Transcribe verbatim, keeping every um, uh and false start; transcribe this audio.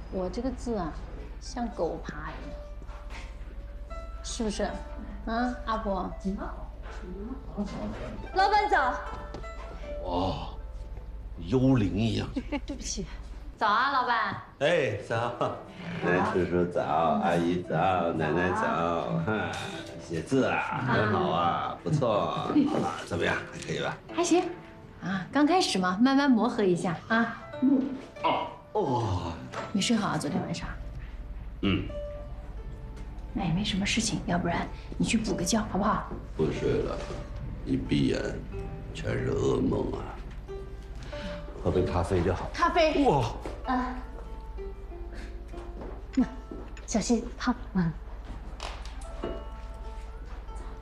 我这个字啊，像狗爬一样，是不是？啊，阿婆。 老板早。 哇，幽灵一样。 对不起。 早啊，老板。 哎，早。来，叔叔早，阿姨早，奶奶早。哈，写字啊，很好啊，不错啊，怎么样？还可以吧？ 还行。啊，刚开始嘛，慢慢磨合一下啊。嗯。 哦哦。 没睡好啊，昨天晚上。 嗯。 那也没什么事情，要不然你去补个觉好不好？ 不睡了，一闭眼全是噩梦啊。喝杯咖啡就好。 咖啡。 哇。 啊。那小心烫。嗯。